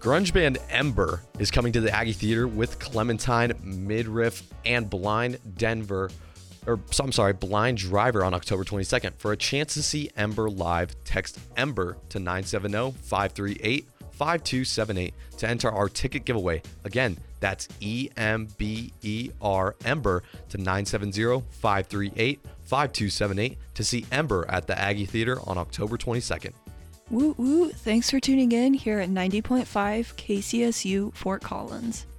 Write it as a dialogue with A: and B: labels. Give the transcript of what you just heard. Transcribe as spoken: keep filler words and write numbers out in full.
A: Grunge band Ember is coming to the Aggie Theater with Clementine, Midriff, and Blind Denver, or I'm sorry, Blind Driver on October twenty-second. For a chance to see Ember live, text Ember to nine seven zero, five three eight, five two seven eight to enter our ticket giveaway. Again, that's E M B E R Ember to nine seven zero, five three eight, five two seven eight to see Ember at the Aggie Theater on October twenty-second.
B: Woo woo! Thanks for tuning in here at ninety point five K C S U Fort Collins.